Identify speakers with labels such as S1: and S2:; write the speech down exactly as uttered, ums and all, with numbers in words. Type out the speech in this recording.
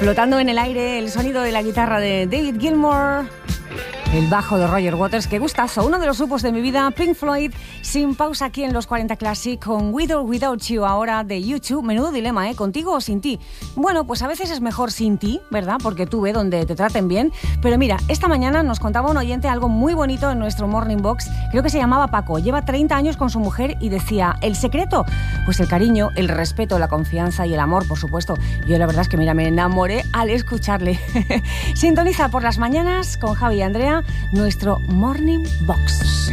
S1: Flotando en el aire, el sonido de la guitarra de David Gilmour, el bajo de Roger Waters. Qué gustazo, uno de los grupos de mi vida, Pink Floyd, sin pausa aquí en los cuarenta Classic, con With or Without You, ahora de YouTube. Menudo dilema, ¿eh? ¿Contigo o sin ti? Bueno, pues a veces es mejor sin ti, ¿verdad? Porque tú ve donde te traten bien. Pero mira, esta mañana nos contaba un oyente algo muy bonito en nuestro Morning Box. Creo que se llamaba Paco. Lleva treinta años con su mujer y decía, ¿el secreto? Pues el cariño, el respeto, la confianza y el amor, por supuesto. Yo la verdad es que, mira, me enamoré al escucharle. Sintoniza por las mañanas con Javi y Andrea nuestro Morning Box.